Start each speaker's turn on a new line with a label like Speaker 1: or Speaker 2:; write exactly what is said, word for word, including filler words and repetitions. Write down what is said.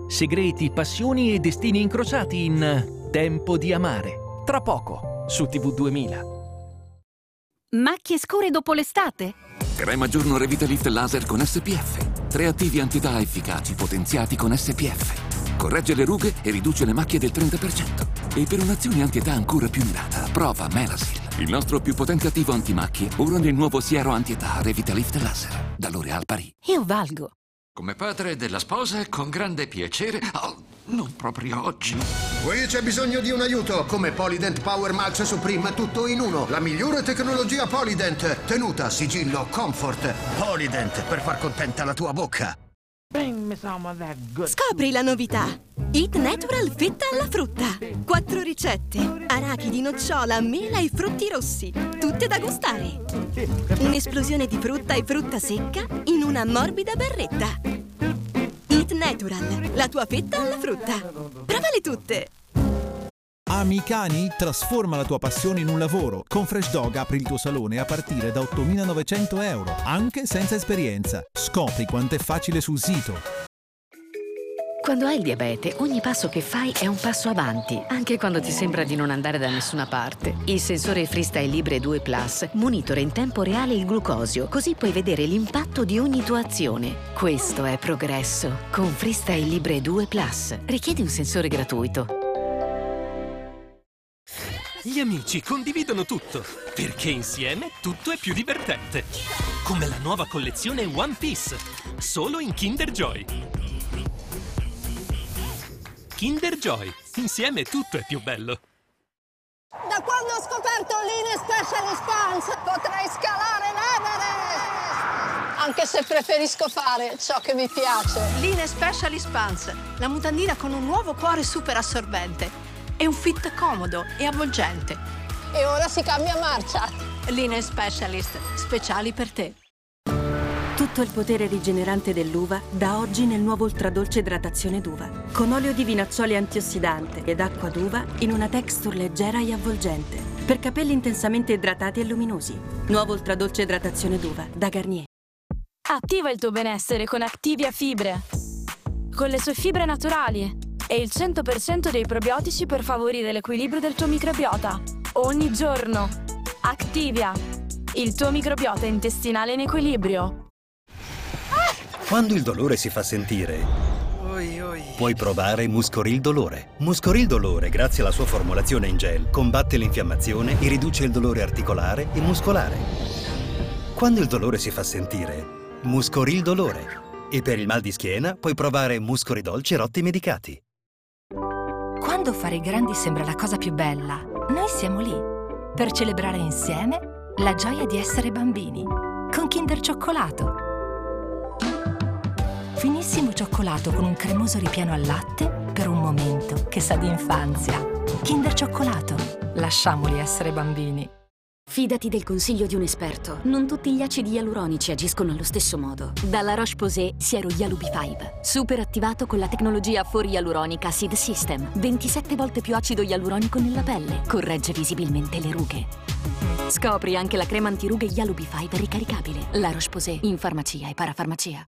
Speaker 1: Segreti, passioni e destini incrociati in Tempo di amare. Tra poco, su T V duemila.
Speaker 2: Macchie scure dopo l'estate?
Speaker 3: Crema giorno Revitalift Laser con S P F. Tre attivi antietà efficaci potenziati con S P F. Corregge le rughe e riduce le macchie del trenta per cento. E per un'azione antietà ancora più mirata, prova Melasil, il nostro più potente attivo antimacchie, ora nel nuovo siero antietà Revitalift Laser, da L'Oréal Paris.
Speaker 2: Io valgo.
Speaker 4: Come padre della sposa, con grande piacere... Oh, non proprio oggi.
Speaker 5: Qui c'è bisogno di un aiuto. Come Polydent Power Max Supreme, tutto in uno. La migliore tecnologia Polydent. Tenuta, sigillo, comfort. Polydent, per far contenta la tua bocca.
Speaker 6: Scopri la novità. Eat Natural Fetta alla frutta. Quattro ricette. Arachidi, nocciola, mela e frutti rossi. Tutte da gustare. Un'esplosione di frutta e frutta secca in una morbida barretta. Eat Natural, la tua fetta alla frutta. Provale tutte.
Speaker 7: Amicani, trasforma la tua passione in un lavoro. Con Fresh Dog apri il tuo salone a partire da ottomilanovecento euro, anche senza esperienza. Scopri quanto è facile sul sito.
Speaker 2: Quando hai il diabete, ogni passo che fai è un passo avanti, anche quando ti sembra di non andare da nessuna parte. Il sensore Freestyle Libre due Plus monitora in tempo reale il glucosio, così puoi vedere l'impatto di ogni tua azione. Questo è progresso. Con Freestyle Libre due Plus. Richiedi un sensore gratuito.
Speaker 8: Gli amici condividono tutto, perché insieme tutto è più divertente. Come la nuova collezione One Piece, solo in Kinder Joy. Kinder Joy, insieme tutto è più bello.
Speaker 9: Da quando ho scoperto l'Ine Special Expanse potrei scalare l'Everest! Anche se preferisco fare ciò che mi piace.
Speaker 10: L'Ine Special Expanse, la mutandina con un nuovo cuore super assorbente. È un fit comodo e avvolgente.
Speaker 9: E ora si cambia marcia.
Speaker 10: L'Ine Specialist, speciali per te.
Speaker 6: Tutto il potere rigenerante dell'uva da oggi nel nuovo ultradolce idratazione d'uva. Con olio di vinaccioli antiossidante ed acqua d'uva in una texture leggera e avvolgente. Per capelli intensamente idratati e luminosi. Nuovo ultradolce idratazione d'uva da Garnier.
Speaker 11: Attiva il tuo benessere con Activia Fibre. Con le sue fibre naturali e il cento per cento dei probiotici per favorire l'equilibrio del tuo microbiota. Ogni giorno. Activia. Il tuo microbiota intestinale in equilibrio.
Speaker 12: Quando il dolore si fa sentire,
Speaker 13: oi, oi.
Speaker 12: puoi provare Muscoril Dolore. Muscoril Dolore, grazie alla sua formulazione in gel, combatte l'infiammazione e riduce il dolore articolare e muscolare. Quando il dolore si fa sentire, Muscoril Dolore. E per il mal di schiena puoi provare Muscoridol Cerotti Medicati.
Speaker 14: Quando fare i grandi sembra la cosa più bella, noi siamo lì per celebrare insieme la gioia di essere bambini con Kinder Cioccolato. Finissimo cioccolato con un cremoso ripieno al latte per un momento che sa di infanzia. Kinder Cioccolato. Lasciamoli essere bambini.
Speaker 15: Fidati del consiglio di un esperto. Non tutti gli acidi ialuronici agiscono allo stesso modo. Dalla Roche-Posay Siero Yalubi cinque. Super attivato con la tecnologia quattro Hyaluronic Acid System. ventisette volte più acido ialuronico nella pelle. Corregge visibilmente le rughe. Scopri anche la crema antirughe Yalubi cinque ricaricabile. La Roche-Posay in farmacia e parafarmacia.